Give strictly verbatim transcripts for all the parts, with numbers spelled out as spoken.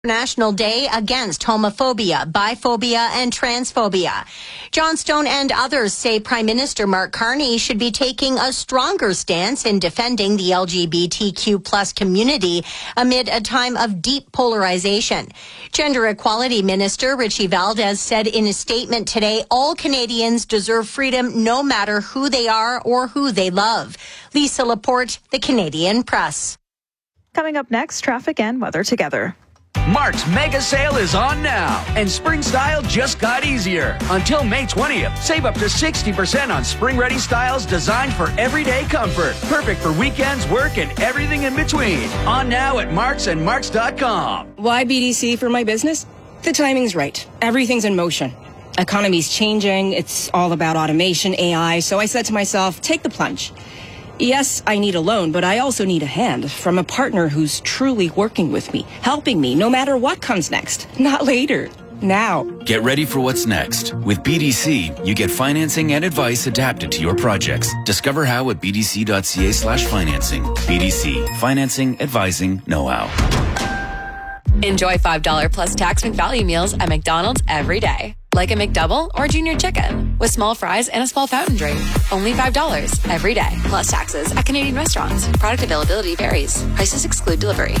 National Day Against Homophobia, Biphobia, and Transphobia. Johnstone and others say Prime Minister Mark Carney should be taking a stronger stance in defending the L G B T Q plus community amid a time of deep polarization. Gender Equality Minister Richie Valdez said in a statement today, all Canadians deserve freedom no matter who they are or who they love. Lisa Laporte, The Canadian Press. Coming up next, traffic and weather together. Mark's mega sale is on now, and spring style just got easier. Until May twentieth, save up to sixty percent on spring-ready styles designed for everyday comfort. Perfect for weekends, work, and everything in between. On now at Marks and Marks dot com. Why B D C for my business? The timing's right. Everything's in motion. Economy's changing. It's all about automation, A I. So I said to myself, take the plunge. Yes, I need a loan, but I also need a hand from a partner who's truly working with me, helping me no matter what comes next. Not later. Now. Get ready for what's next. With B D C, you get financing and advice adapted to your projects. Discover how at bdc.ca slash financing. B D C. Financing, advising, know-how. Enjoy five dollars plus tax McValue meals at McDonald's every day. Like a McDouble or Junior Chicken with small fries and a small fountain drink. Only five dollars every day, plus taxes at Canadian restaurants. Product availability varies. Prices exclude delivery.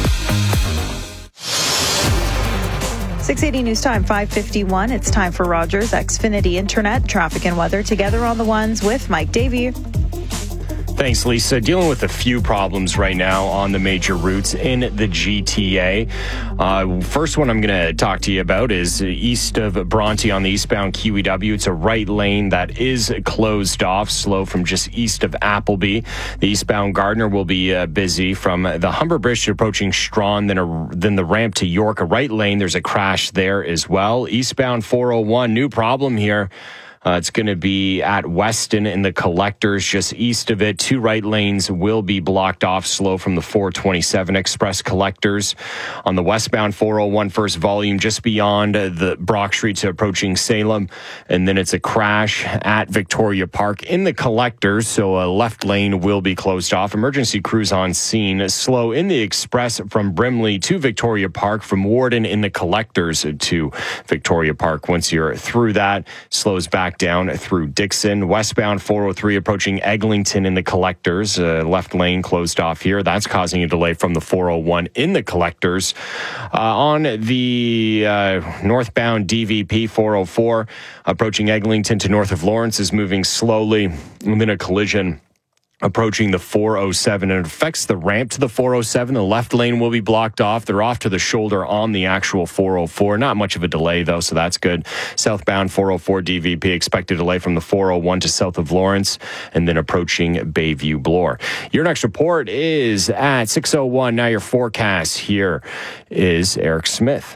six eighty News Time, five fifty-one. It's time for Rogers Xfinity Internet. Traffic and weather together on the ones with Mike Davey. Thanks, Lisa. Dealing with a few problems right now on the major routes in the G T A. Uh, first one I'm going to talk to you about is east of Bronte on the eastbound Q E W. It's a right lane that is closed off, slow from just east of Appleby. The eastbound Gardner will be uh, busy from the Humber Bridge to approaching Strawn, then, a, then the ramp to York. A right lane, there's a crash there as well. Eastbound four oh one, new problem here. Uh, it's going to be at Weston in the Collectors, just east of it. Two right lanes will be blocked off, slow from the four twenty-seven Express Collectors. On the westbound four oh one first volume, just beyond the Brock Street to approaching Salem. And then it's a crash at Victoria Park in the Collectors, so a left lane will be closed off. Emergency crews on scene. Slow in the Express from Brimley to Victoria Park, from Warden in the Collectors to Victoria Park. Once you're through that, slows back down through Dixon. Westbound four oh three approaching Eglinton in the Collectors. Uh, left lane closed off here. That's causing a delay from the four oh one in the Collectors. Uh, on the uh, northbound D V P four oh four approaching Eglinton to north of Lawrence is moving slowly. And then a collision approaching the four oh seven, and it affects the ramp to the four oh seven. The left lane will be blocked off. They're off to the shoulder on the actual four oh four. Not much of a delay, though, so that's good. Southbound four oh four D V P, expected delay from the four oh one to south of Lawrence, and then approaching Bayview Bloor. Your next report is at six oh one. Now your forecast. Here is Eric Smith.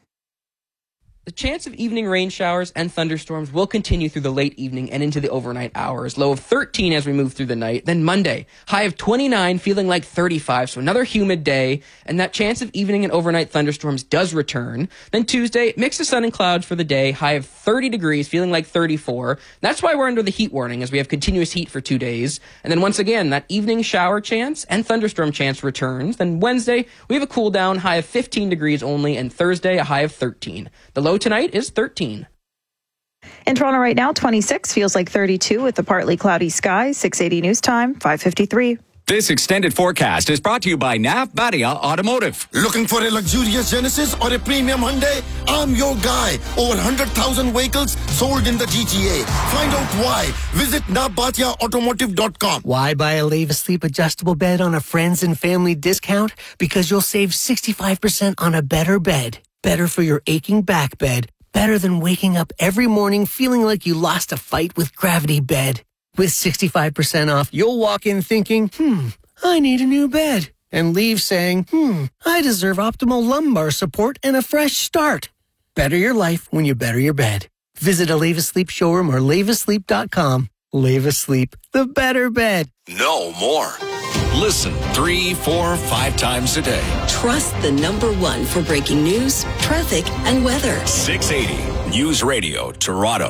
The chance of evening rain showers and thunderstorms will continue through the late evening and into the overnight hours. Low of thirteen as we move through the night. Then Monday, high of twenty-nine, feeling like thirty-five. So another humid day, and that chance of evening and overnight thunderstorms does return. Then Tuesday, mix of sun and clouds for the day, high of thirty degrees, feeling like thirty-four. That's why we're under the heat warning, as we have continuous heat for two days. And then once again, that evening shower chance and thunderstorm chance returns. Then Wednesday, we have a cool down, high of fifteen degrees only, and Thursday, a high of thirteen. The low tonight is thirteen. In Toronto right now, twenty-six, feels like thirty-two with the partly cloudy sky. six eighty News Time, five fifty-three. This extended forecast is brought to you by N A F Badia Automotive. Looking for a luxurious Genesis or a premium Hyundai? I'm your guy. Over one hundred thousand vehicles sold in the G T A. Find out why. Visit nabatia automotive dot com. Why buy a Leva Sleep adjustable bed on a friends and family discount? Because you'll save sixty-five percent on a better bed. Better for your aching back bed. Better than waking up every morning feeling like you lost a fight with Gravity Bed. With sixty-five percent off, you'll walk in thinking, hmm, I need a new bed. And leave saying, hmm, I deserve optimal lumbar support and a fresh start. Better your life when you better your bed. Visit a Leva Sleep showroom or leva sleep dot com. Leva Sleep, the better bed. No more. Listen three, four, five times a day. Trust the number one for breaking news, traffic, and weather. six eighty News Radio, Toronto.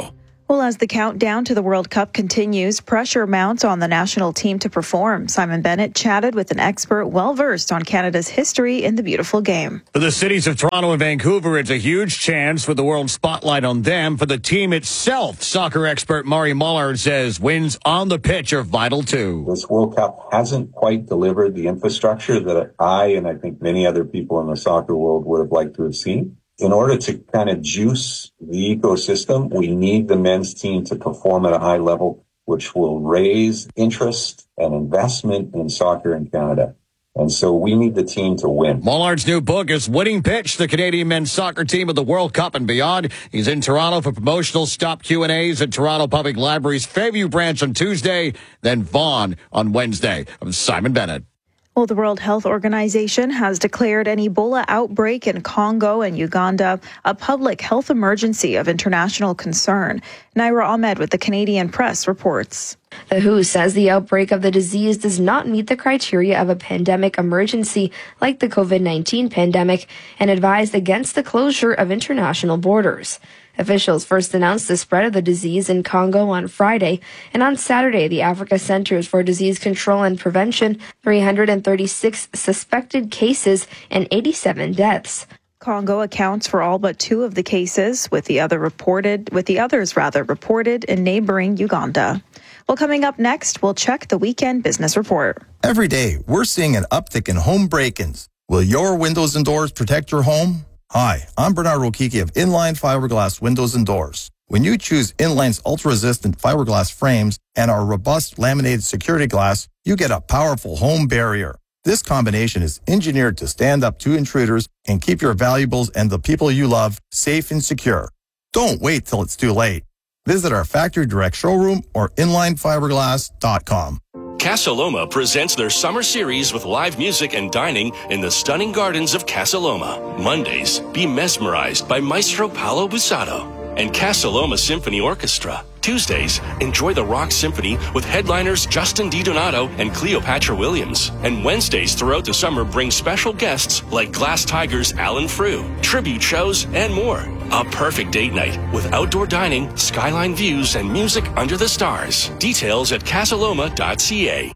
Well, as the countdown to the World Cup continues, pressure mounts on the national team to perform. Simon Bennett chatted with an expert well-versed on Canada's history in the beautiful game. For the cities of Toronto and Vancouver, it's a huge chance with the world spotlight on them. For the team itself, soccer expert Murray Mullard says wins on the pitch are vital too. This World Cup hasn't quite delivered the infrastructure that I and I think many other people in the soccer world would have liked to have seen. In order to kind of juice the ecosystem, we need the men's team to perform at a high level, which will raise interest and investment in soccer in Canada. And so we need the team to win. Mullard's new book is Winning Pitch, the Canadian men's soccer team of the World Cup and beyond. He's in Toronto for promotional stop Q and A's at Toronto Public Library's Fairview branch on Tuesday, then Vaughan on Wednesday. I'm Simon Bennett. Well, the World Health Organization has declared an Ebola outbreak in Congo and Uganda a public health emergency of international concern. Naira Ahmed with the Canadian Press reports. The W H O says the outbreak of the disease does not meet the criteria of a pandemic emergency like the COVID nineteen pandemic and advised against the closure of international borders. Officials first announced the spread of the disease in Congo on Friday, and on Saturday, the Africa Centers for Disease Control and Prevention, three hundred thirty-six suspected cases and eighty-seven deaths. Congo accounts for all but two of the cases, with the other reported, with the others rather reported in neighboring Uganda. Well, coming up next, we'll check the weekend business report. Every day, we're seeing an uptick in home break-ins. Will your windows and doors protect your home? Hi, I'm Bernard Rokiki of Inline Fiberglass Windows and Doors. When you choose Inline's ultra-resistant fiberglass frames and our robust laminated security glass, you get a powerful home barrier. This combination is engineered to stand up to intruders and keep your valuables and the people you love safe and secure. Don't wait till it's too late. Visit our factory direct showroom or inline fiberglass dot com. Casa Loma presents their summer series with live music and dining in the stunning gardens of Casa Loma. Mondays, be mesmerized by Maestro Paolo Busato and Casa Loma Symphony Orchestra. Tuesdays, enjoy the Rock Symphony with headliners Justin DiDonato and Cleopatra Williams. And Wednesdays throughout the summer bring special guests like Glass Tigers Alan Frew, tribute shows, and more. A perfect date night with outdoor dining, skyline views, and music under the stars. Details at casaloma dot c a.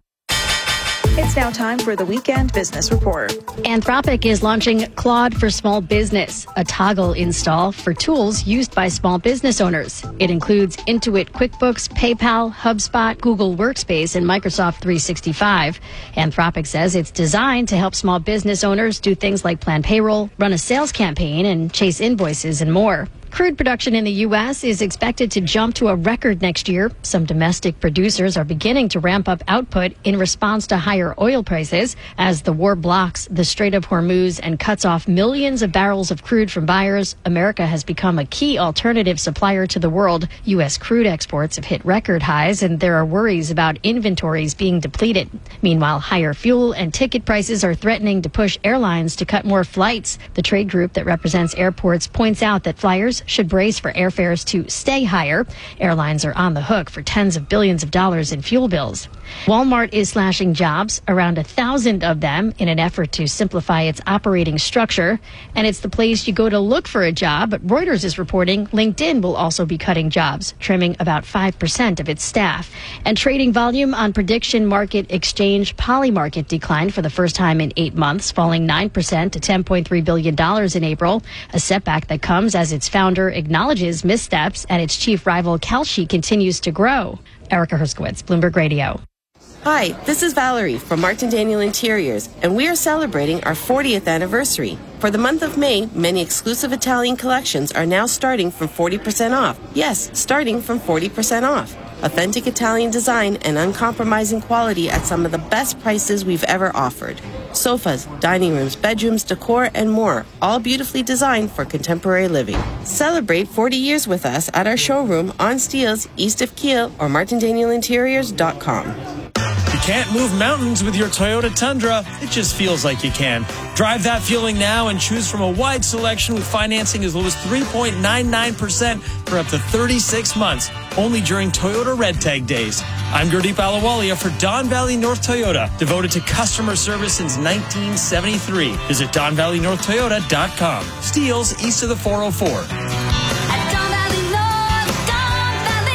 It's now time for the Weekend Business Report. Anthropic is launching Claude for Small Business, a toggle install for tools used by small business owners. It includes Intuit QuickBooks, PayPal, HubSpot, Google Workspace, and Microsoft three sixty-five. Anthropic says it's designed to help small business owners do things like plan payroll, run a sales campaign, and chase invoices and more. Crude production in the U S is expected to jump to a record next year. Some domestic producers are beginning to ramp up output in response to higher oil prices. As the war blocks the Strait of Hormuz and cuts off millions of barrels of crude from buyers, America has become a key alternative supplier to the world. U S crude exports have hit record highs, and there are worries about inventories being depleted. Meanwhile, higher fuel and ticket prices are threatening to push airlines to cut more flights. The trade group that represents airports points out that flyers should brace for airfares to stay higher. Airlines are on the hook for tens of billions of dollars in fuel bills. Walmart is slashing jobs, around a thousand of them, in an effort to simplify its operating structure. And it's the place you go to look for a job. But Reuters is reporting LinkedIn will also be cutting jobs, trimming about five percent of its staff. And trading volume on prediction market exchange Polymarket declined for the first time in eight months, falling nine percent to ten point three billion dollars in April, a setback that comes as its founder acknowledges missteps and its chief rival Kalshi continues to grow. Erica Herskowitz, Bloomberg Radio. Hi, this is Valerie from Martin Daniel Interiors, and we are celebrating our fortieth anniversary. For the month of May, many exclusive Italian collections are now starting from forty percent off. Yes, starting from forty percent off. Authentic Italian design and uncompromising quality at some of the best prices we've ever offered. Sofas, dining rooms, bedrooms, decor, and more, all beautifully designed for contemporary living. Celebrate forty years with us at our showroom on Steeles, east of Kiel, or martin daniel interiors dot com. You can't move mountains with your Toyota Tundra. It just feels like you can. Drive that feeling now and choose from a wide selection with financing as low as three point nine nine percent for up to thirty-six months, only during Toyota Red Tag Days. I'm Gurdeep Ahluwalia for Don Valley North Toyota, devoted to customer service since nineteen seventy-three. Visit don valley north toyota dot com. Steeles, east of the four oh four.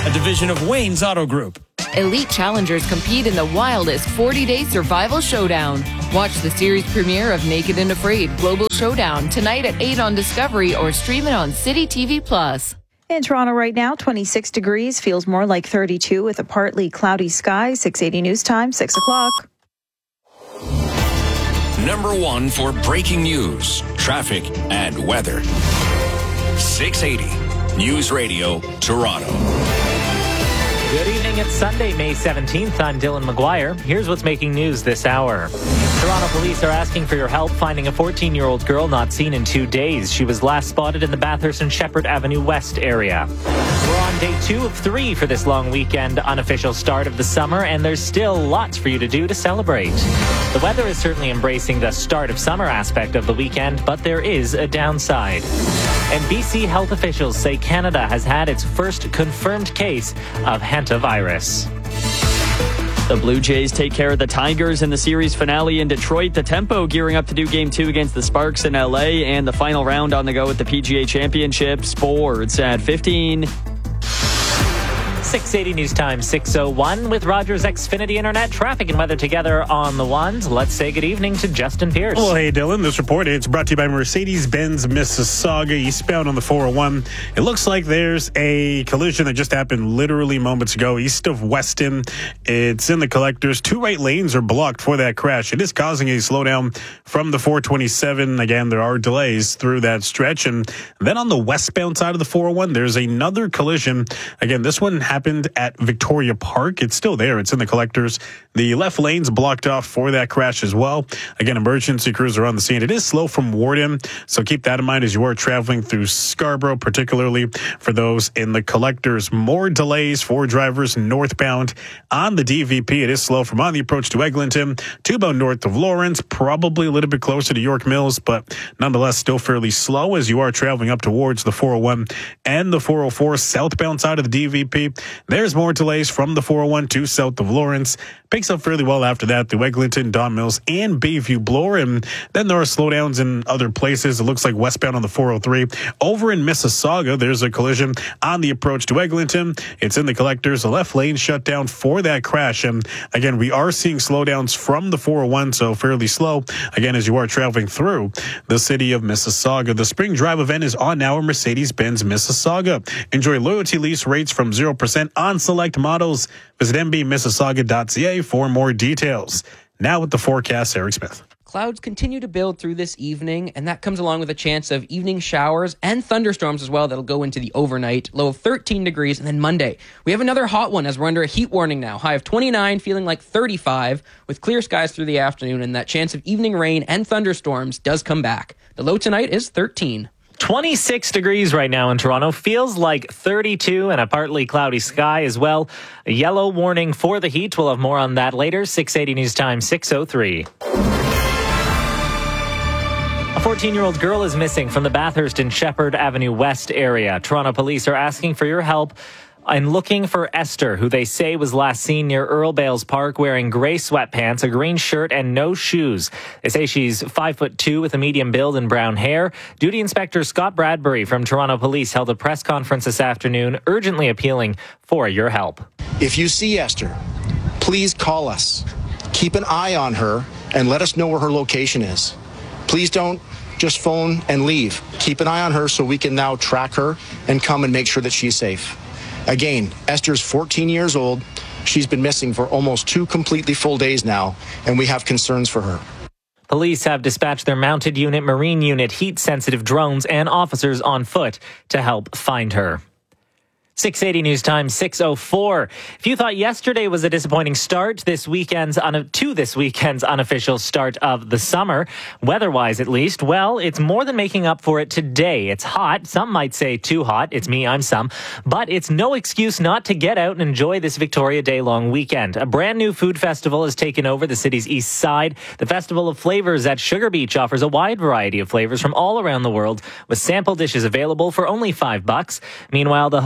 a division of Wayne's Auto Group. Elite challengers compete in the wildest forty-day survival showdown. Watch the series premiere of Naked and Afraid Global Showdown tonight at eight on Discovery or stream it on City T V Plus. In Toronto right now, twenty-six degrees, feels more like thirty-two with a partly cloudy sky. six eighty News Time, six o'clock. Number one for breaking news, traffic, and weather. six eighty News Radio, Toronto. Good evening. It's Sunday, May seventeenth. I'm Dylan McGuire. Here's what's making news this hour. Toronto police are asking for your help finding a fourteen-year-old girl not seen in two days. She was last spotted in the Bathurst and Shepherd Avenue West area. We're on day two of three for this long weekend, unofficial start of the summer, and there's still lots for you to do to celebrate. The weather is certainly embracing the start of summer aspect of the weekend, but there is a downside. And B C health officials say Canada has had its first confirmed case of hantavirus. The Blue Jays take care of the Tigers in the series finale in Detroit. The Tempo gearing up to do game two against the Sparks in L A, and the final round on the go with the P G A Championship. Sports at fifteen. six eighty News Time, six oh one with Rogers Xfinity Internet. Traffic and weather together on the ones. Let's say good evening to Justin Pierce. Well, hey, Dylan. This report is brought to you by Mercedes-Benz Mississauga, eastbound on the four oh one. It looks like there's a collision that just happened literally moments ago east of Weston. It's in the collectors. Two right lanes are blocked for that crash. It is causing a slowdown from the four twenty-seven. Again, there are delays through that stretch. And then on the westbound side of the four oh one, there's another collision. Again, this one happened happened at Victoria Park. It's still there. It's in the collectors. The left lane's blocked off for that crash as well. Again, emergency crews are on the scene. It is slow from Warden, so keep that in mind as you are traveling through Scarborough, particularly for those in the collectors. More delays for drivers northbound on the D V P. It is slow from on the approach to Eglinton, to bound north of Lawrence, probably a little bit closer to York Mills, but nonetheless still fairly slow as you are traveling up towards the four oh one and the four oh four southbound side of the D V P. There's more delays from the four oh one to south of Lawrence. Picks up fairly well after that through Eglinton, Don Mills, and Bayview Bloor. And then there are slowdowns in other places. It looks like westbound on the four oh three. Over in Mississauga, there's a collision on the approach to Eglinton. It's in the collectors. The left lane shut down for that crash. And again, we are seeing slowdowns from the four oh one, so fairly slow, again, as you are traveling through the city of Mississauga. The Spring Drive event is on now in Mercedes-Benz Mississauga. Enjoy loyalty lease rates from zero percent on select models. Visit m b mississauga dot c a for more details. Now with the forecast, Eric Smith. Clouds continue to build through this evening, and that comes along with a chance of evening showers and thunderstorms as well that'll go into the overnight. Low of thirteen degrees, and then Monday, we have another hot one as we're under a heat warning now. High of twenty-nine, feeling like thirty-five, with clear skies through the afternoon, and that chance of evening rain and thunderstorms does come back. The low tonight is thirteen. twenty-six degrees right now in Toronto. Feels like thirty-two and a partly cloudy sky as well. A yellow warning for the heat. We'll have more on that later. six eighty News Time, six oh three. A fourteen-year-old girl is missing from the Bathurst and Shepherd Avenue West area. Toronto police are asking for your help and looking for Esther, who they say was last seen near Earl Bales Park wearing gray sweatpants, a green shirt, and no shoes. They say she's five foot two with a medium build and brown hair. Duty Inspector Scott Bradbury from Toronto Police held a press conference this afternoon, urgently appealing for your help. If you see Esther, please call us. Keep an eye on her and let us know where her location is. Please don't just phone and leave. Keep an eye on her so we can now track her and come and make sure that she's safe. Again, Esther's fourteen years old. She's been missing for almost two completely full days now, and we have concerns for her. Police have dispatched their mounted unit, marine unit, heat-sensitive drones, and officers on foot to help find her. six eighty News Time, six oh four. If you thought yesterday was a disappointing start this weekend's un- to this weekend's unofficial start of the summer, weather-wise at least, well, it's more than making up for it today. It's hot. Some might say too hot. It's me, I'm some. But it's no excuse not to get out and enjoy this Victoria Day-long weekend. A brand new food festival has taken over the city's east side. The Festival of Flavors at Sugar Beach offers a wide variety of flavors from all around the world, with sample dishes available for only five bucks. Meanwhile, the Halal Bite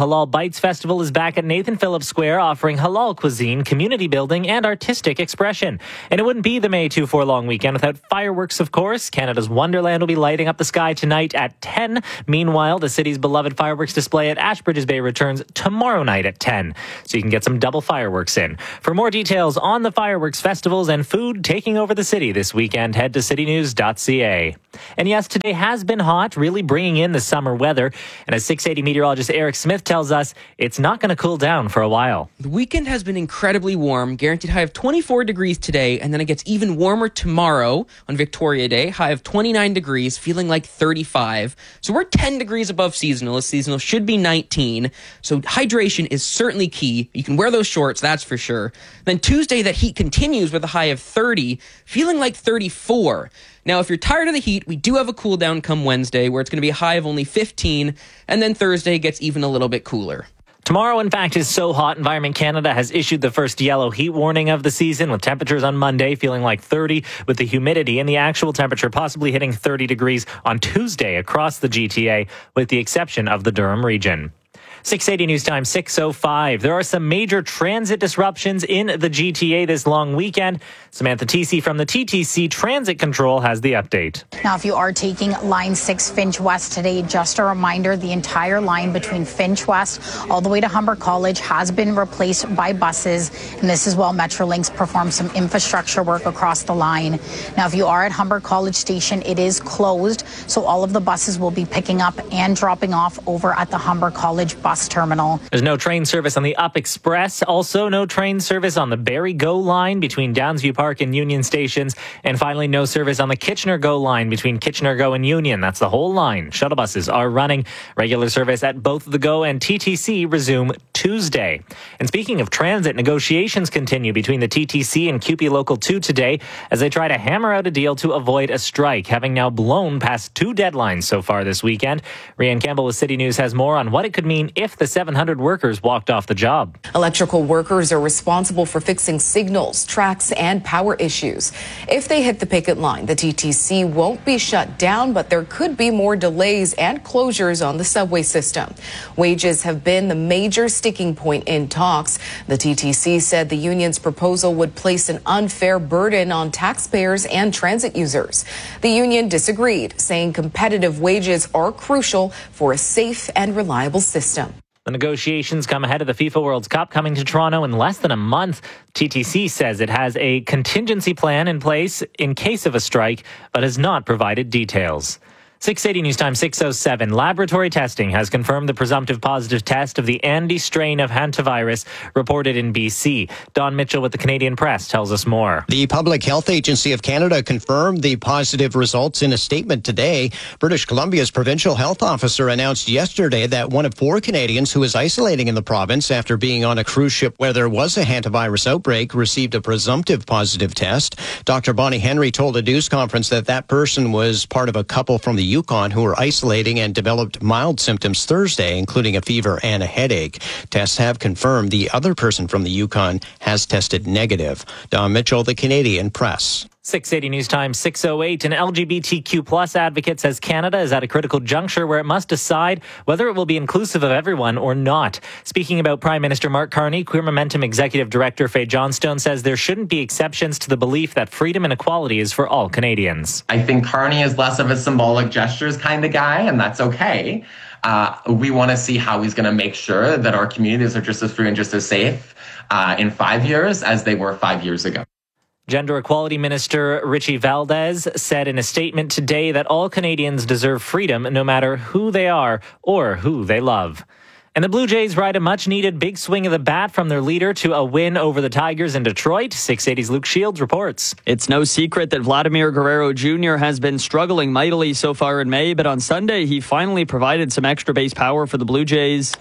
Bites Festival is back at Nathan Phillips Square, offering halal cuisine, community building, and artistic expression. And it wouldn't be the May two four long weekend without fireworks, of course. Canada's Wonderland will be lighting up the sky tonight at ten. Meanwhile, the city's beloved fireworks display at Ashbridges Bay returns tomorrow night at ten. So you can get some double fireworks in. For more details on the fireworks festivals and food taking over the city this weekend, head to city news dot c a. And yes, today has been hot, really bringing in the summer weather. And as six eighty meteorologist Eric Smith tells us, it's not going to cool down for a while. The weekend has been incredibly warm, guaranteed high of twenty-four degrees today, and then it gets even warmer tomorrow on Victoria Day, high of twenty-nine degrees, feeling like thirty-five. So we're ten degrees above seasonal. As seasonal should be nineteen. So hydration is certainly key. You can wear those shorts, that's for sure. Then Tuesday, that heat continues with a high of thirty, feeling like thirty-four. Now, if you're tired of the heat, we do have a cool down come Wednesday, where it's going to be a high of only fifteen, and then Thursday gets even a little bit cooler. Tomorrow, in fact, is so hot, Environment Canada has issued the first yellow heat warning of the season, with temperatures on Monday feeling like thirty, with the humidity and the actual temperature possibly hitting thirty degrees on Tuesday across the G T A, with the exception of the Durham region. six eighty News Time, six oh five. There are some major transit disruptions in the G T A this long weekend. Samantha Teesey from the T T C Transit Control has the update. Now, if you are taking Line six Finch West today, just a reminder, the entire line between Finch West all the way to Humber College has been replaced by buses. And this is while Metrolinx performs some infrastructure work across the line. Now, if you are at Humber College Station, it is closed. So all of the buses will be picking up and dropping off over at the Humber College bus terminal. There's no train service on the Up Express. Also, no train service on the Barrie Go line between Downsview Park and Union stations. And finally, no service on the Kitchener Go line between Kitchener Go and Union. That's the whole line. Shuttle buses are running. Regular service at both the Go and T T C resume Tuesday. And speaking of transit, negotiations continue between the T T C and C U P E Local two today as they try to hammer out a deal to avoid a strike, having now blown past two deadlines so far this weekend. Rianne Campbell with City News has more on what it could mean if the seven hundred workers walked off the job. Electrical workers are responsible for fixing signals, tracks, and power issues. If they hit the picket line, the T T C won't be shut down, but there could be more delays and closures on the subway system. Wages have been the major sticking point in talks. The T T C said the union's proposal would place an unfair burden on taxpayers and transit users. The union disagreed, saying competitive wages are crucial for a safe and reliable system. The negotiations come ahead of the FIFA World Cup coming to Toronto in less than a month. T T C says it has a contingency plan in place in case of a strike, but has not provided details. six eighty News Time, six oh seven. Laboratory testing has confirmed the presumptive positive test of the Andy strain of hantavirus reported in B C. Don Mitchell with the Canadian Press tells us more. The Public Health Agency of Canada confirmed the positive results in a statement today. British Columbia's provincial health officer announced yesterday that one of four Canadians who is isolating in the province after being on a cruise ship where there was a hantavirus outbreak received a presumptive positive test. Doctor Bonnie Henry told a news conference that that person was part of a couple from the Yukon who were isolating and developed mild symptoms Thursday, including a fever and a headache. Tests have confirmed the other person from the Yukon has tested negative. Don Mitchell, the Canadian Press. six eighty News Time, six oh eight. An L G B T Q plus advocate says Canada is at a critical juncture where it must decide whether it will be inclusive of everyone or not. Speaking about Prime Minister Mark Carney, Queer Momentum Executive Director Faye Johnstone says there shouldn't be exceptions to the belief that freedom and equality is for all Canadians. I think Carney is less of a symbolic gestures kind of guy, and that's okay. Uh, we want to see how he's going to make sure that our communities are just as free and just as safe uh, in five years as they were five years ago. Gender Equality Minister Richie Valdez said in a statement today that all Canadians deserve freedom no matter who they are or who they love. And the Blue Jays ride a much-needed big swing of the bat from their leader to a win over the Tigers in Detroit. six eighty's Luke Shields reports. It's no secret that Vladimir Guerrero Junior has been struggling mightily so far in May, but on Sunday he finally provided some extra base power for the Blue Jays.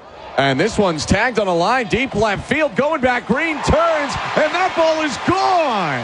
And this one's tagged on a line, deep left field, going back, Green turns, and that ball is gone!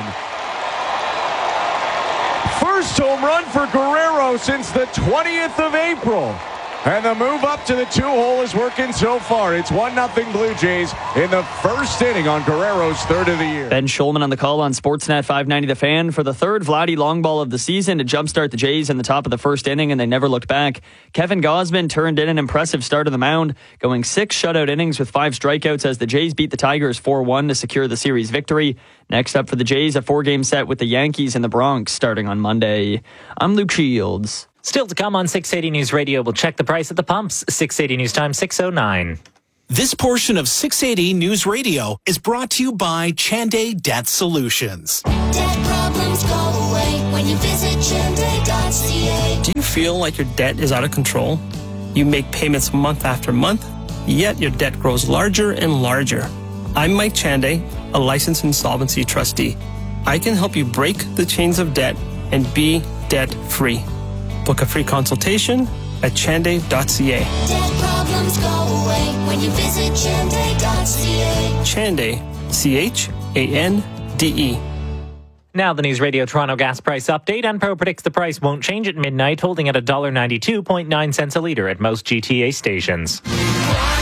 First home run for Guerrero since the twentieth of April. And the move up to the two-hole is working so far. It's one nothing Blue Jays in the first inning on Guerrero's third of the year. Ben Schulman on the call on Sportsnet five ninety The Fan for the third Vladdy long ball of the season to jumpstart the Jays in the top of the first inning, and they never looked back. Kevin Gausman turned in an impressive start on the mound, going six shutout innings with five strikeouts as the Jays beat the Tigers four one to secure the series victory. Next up for the Jays, a four-game set with the Yankees in the Bronx starting on Monday. I'm Luke Shields. Still to come on six eighty News Radio, we'll check the price at the pumps. six eighty News Time, six oh nine. This portion of six eighty News Radio is brought to you by Chanday Debt Solutions. Debt problems go away when you visit chanday dot c a. Do you feel like your debt is out of control? You make payments month after month, yet your debt grows larger and larger. I'm Mike Chanday, a licensed insolvency trustee. I can help you break the chains of debt and be debt-free. Book a free consultation at chanday dot c a. Debt problems go away when you visit chanday dot c a. Chanday, C H A N D E. Now the News Radio Toronto gas price update. Enpro predicts the price won't change at midnight, holding at one dollar ninety-two point nine cents a litre at most G T A stations.